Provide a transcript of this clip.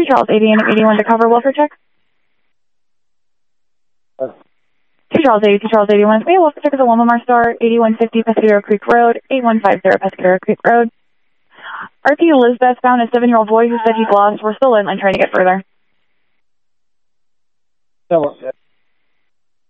Charles 80 and 81 to cover welfare check. 2 Charles 80, 2 Charles 81. We have welfare check is a Walmart Star, 8150 Pescadero Creek Road, 8150 Pescadero Creek Road. RT Elizabeth found a 7-year-old boy who said he's lost. We're still in line trying to get further.